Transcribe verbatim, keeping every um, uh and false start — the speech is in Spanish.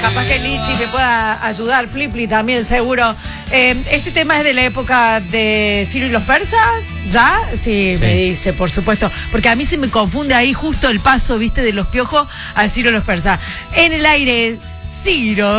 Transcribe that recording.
Capaz que Lichi me pueda ayudar, Flipli también, seguro. Eh, este tema es de la época de Ciro y los persas, ¿ya? Sí, sí, me dice, por supuesto. Porque a mí se me confunde ahí justo el paso, viste, de los piojos a Ciro y los persas. En el aire, Ciro.